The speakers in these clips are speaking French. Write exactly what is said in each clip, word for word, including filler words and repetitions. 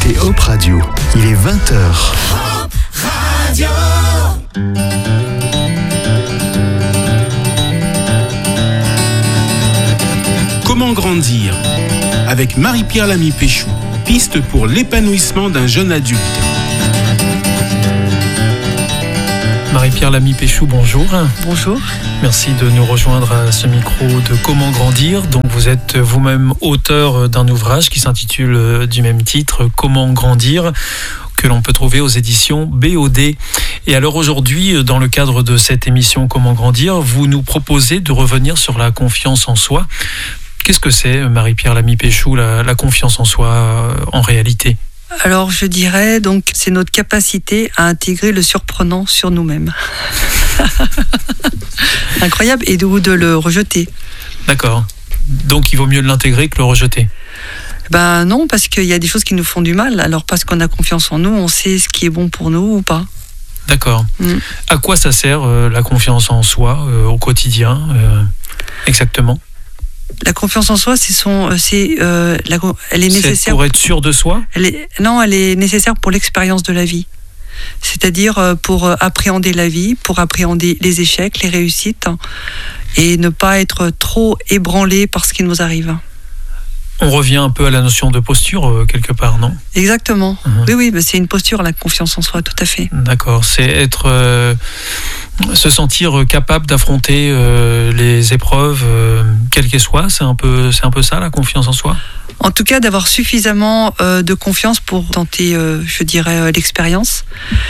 écoutez Hop Radio, il est vingt heures. Hop Radio. Comment grandir ? Avec Marie-Pierre Lamy-Péchou, piste pour l'épanouissement d'un jeune adulte. Marie-Pierre Lamy-Péchou, bonjour. Bonjour. Merci de nous rejoindre à ce micro de Comment grandir. Donc vous êtes vous-même auteur d'un ouvrage qui s'intitule du même titre, Comment grandir, que l'on peut trouver aux éditions B O D. Et alors aujourd'hui, dans le cadre de cette émission Comment grandir, vous nous proposez de revenir sur la confiance en soi. Qu'est-ce que c'est, Marie-Pierre Lamy-Péchou, la, la confiance en soi euh, en réalité ? Alors je dirais donc c'est notre capacité à intégrer le surprenant sur nous-mêmes. Incroyable, et de, ou de le rejeter. D'accord. Donc il vaut mieux l'intégrer que le rejeter. Ben non, parce qu'il y a des choses qui nous font du mal. Alors parce qu'on a confiance en nous, on sait ce qui est bon pour nous ou pas. D'accord. Mm. À quoi ça sert euh, la confiance en soi euh, au quotidien euh, exactement ? La confiance en soi, c'est son, c'est, euh, la, elle est nécessaire. C'est pour être sûr de soi ? Elle est, non, elle est nécessaire pour l'expérience de la vie. C'est-à-dire pour appréhender la vie, pour appréhender les échecs, les réussites, et ne pas être trop ébranlé par ce qui nous arrive. On revient un peu à la notion de posture, quelque part, non ? Exactement. Mmh. Oui, oui, mais c'est une posture, la confiance en soi, tout à fait. D'accord. C'est être, euh, se sentir capable d'affronter euh, les épreuves, euh, quelles qu'elles soient. C'est un peu, c'est un peu ça, la confiance en soi ? En tout cas, d'avoir suffisamment euh, de confiance pour tenter, euh, je dirais, euh, l'expérience.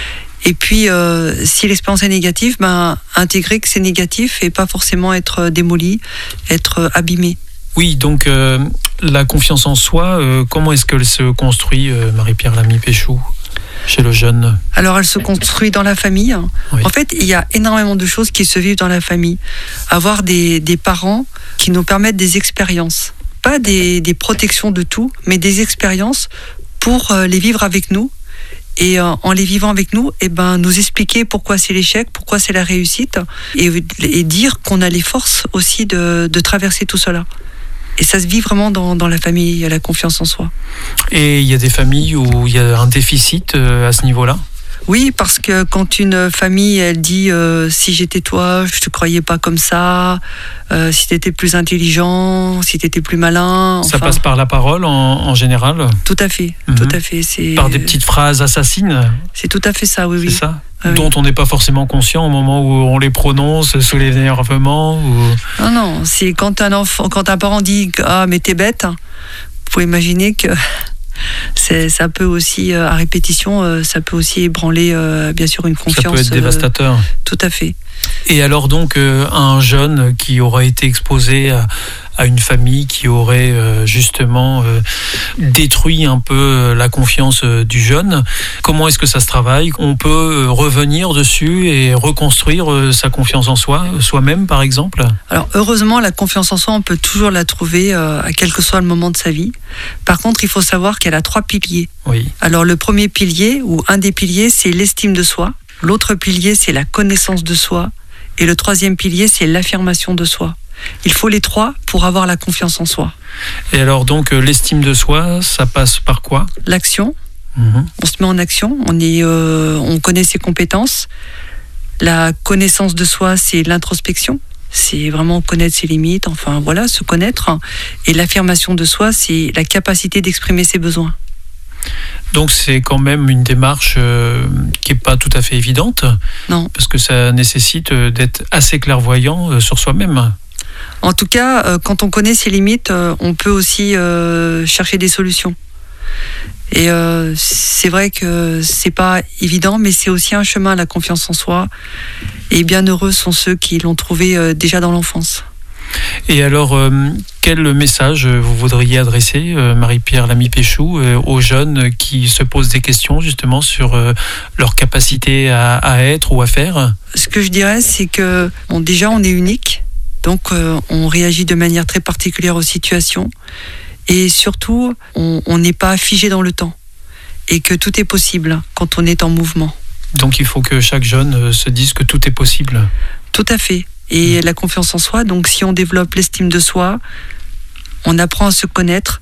Et puis, euh, si l'expérience est négative, ben, intégrer que c'est négatif et pas forcément être démoli, être abîmé. Oui, donc euh, la confiance en soi, euh, comment est-ce qu'elle se construit, euh, Marie-Pierre Lamy-Péchou, chez le jeune ? Alors, elle se construit dans la famille. Oui. En fait, il y a énormément de choses qui se vivent dans la famille. Avoir des, des parents qui nous permettent des expériences. Pas des, des protections de tout, mais des expériences pour euh, les vivre avec nous. Et euh, en les vivant avec nous, eh ben, nous expliquer pourquoi c'est l'échec, pourquoi c'est la réussite, et, et dire qu'on a les forces aussi de, de traverser tout cela. Et ça se vit vraiment dans, dans la famille, il y a la confiance en soi. Et il y a des familles où il y a un déficit euh, à ce niveau-là ? Oui, parce que quand une famille, elle dit euh, « si j'étais toi, je te croyais pas comme ça, euh, si t'étais plus intelligent, si t'étais plus malin... » Ça enfin, passe par la parole en, en général ? Tout à fait, mm-hmm. tout à fait. C'est... Par des petites phrases assassines ? C'est tout à fait ça, oui, oui. C'est ça ? Ah, dont oui. on n'est pas forcément conscient au moment où on les prononce sous les énervements ou... Non, non, c'est quand un enfant, quand un parent dit « ah, mais t'es bête », vous pouvez imaginer que... C'est, ça peut aussi, euh, à répétition, euh, ça peut aussi ébranler, euh, bien sûr, une confiance. Ça peut être dévastateur. Euh, tout à fait. Et alors donc, euh, un jeune qui aurait été exposé à, à une famille qui aurait euh, justement euh, détruit un peu la confiance euh, du jeune, comment est-ce que ça se travaille ? On peut euh, revenir dessus et reconstruire euh, sa confiance en soi, soi-même par exemple ? Alors heureusement, la confiance en soi, on peut toujours la trouver euh, à quel que soit le moment de sa vie. Par contre, il faut savoir qu'elle a trois piliers. Oui. Alors le premier pilier, ou un des piliers, c'est l'estime de soi. L'autre pilier, c'est la connaissance de soi. Et le troisième pilier, c'est l'affirmation de soi. Il faut les trois pour avoir la confiance en soi. Et alors donc, l'estime de soi, ça passe par quoi ? L'action. Mmh. On se met en action, on, est, euh, on connaît ses compétences. La connaissance de soi, c'est l'introspection. C'est vraiment connaître ses limites, enfin voilà, se connaître. Et l'affirmation de soi, c'est la capacité d'exprimer ses besoins. Donc c'est quand même une démarche euh, qui n'est pas tout à fait évidente. Non. Parce que ça nécessite d'être assez clairvoyant euh, sur soi-même. En tout cas, euh, quand on connaît ses limites, euh, on peut aussi euh, chercher des solutions. Et euh, c'est vrai que c'est pas évident, mais c'est aussi un chemin, la confiance en soi. Et bien heureux sont ceux qui l'ont trouvé euh, déjà dans l'enfance. Et alors, euh, quel message vous voudriez adresser, euh, Marie-Pierre Lamy-Péchou, euh, aux jeunes qui se posent des questions justement sur euh, leur capacité à, à être ou à faire ? Ce que je dirais, c'est que bon, déjà on est unique, donc euh, on réagit de manière très particulière aux situations, et surtout on n'est pas figé dans le temps, et que tout est possible quand on est en mouvement. Donc il faut que chaque jeune se dise que tout est possible. Tout à fait. Et la confiance en soi, donc si on développe l'estime de soi, on apprend à se connaître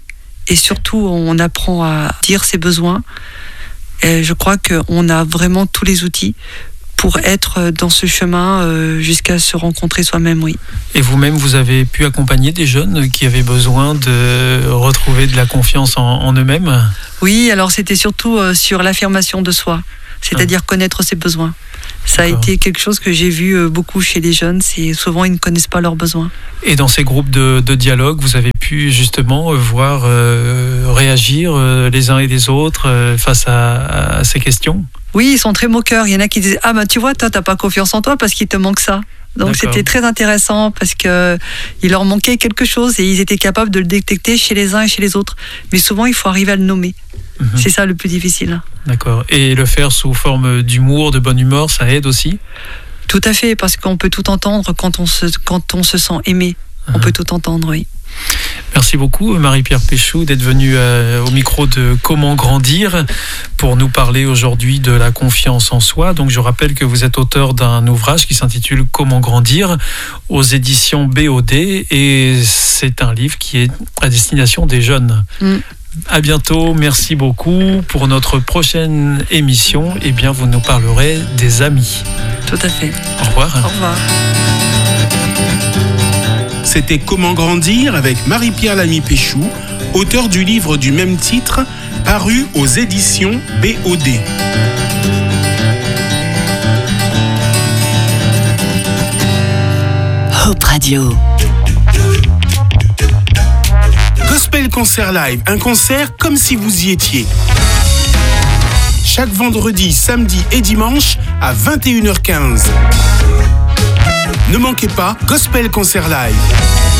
et surtout on apprend à dire ses besoins. Et je crois qu'on a vraiment tous les outils pour être dans ce chemin euh, jusqu'à se rencontrer soi-même, oui. Et vous-même, vous avez pu accompagner des jeunes qui avaient besoin de retrouver de la confiance en, en eux-mêmes ? Oui, alors c'était surtout euh, sur l'affirmation de soi, c'est-à-dire ah. connaître ses besoins. Ça D'accord. a été quelque chose que j'ai vu euh, beaucoup chez les jeunes, c'est souvent ils ne connaissent pas leurs besoins. Et dans ces groupes de, de dialogue, vous avez pu justement voir euh, réagir euh, les uns et les autres euh, face à, à ces questions ? Oui, ils sont très moqueurs. Il y en a qui disent « Ah, bah, tu vois, toi, t'as pas confiance en toi parce qu'il te manque ça. » Donc, D'accord. c'était très intéressant parce qu'il leur manquait quelque chose et ils étaient capables de le détecter chez les uns et chez les autres. Mais souvent, il faut arriver à le nommer. Mmh. C'est ça le plus difficile. D'accord. Et le faire sous forme d'humour, de bonne humeur, ça aide aussi ? Tout à fait, parce qu'on peut tout entendre quand on se, quand on se sent aimé. Mmh. On peut tout entendre, oui. Merci beaucoup Marie-Pierre Péchou d'être venue euh, au micro de Comment grandir pour nous parler aujourd'hui de la confiance en soi. Donc je rappelle que vous êtes auteur d'un ouvrage qui s'intitule Comment grandir aux éditions B O D et c'est un livre qui est à destination des jeunes. Mm. À bientôt, merci beaucoup. Pour notre prochaine émission, eh bien, vous nous parlerez des amis. Tout à fait. Au revoir. Au revoir. C'était Comment grandir avec Marie-Pierre Lamy Péchou, auteur du livre du même titre, paru aux éditions B O D. Hope Radio. Gospel Concert Live, un concert comme si vous y étiez. Chaque vendredi, samedi et dimanche à vingt et une heures quinze. Ne manquez pas Gospel Concert Live.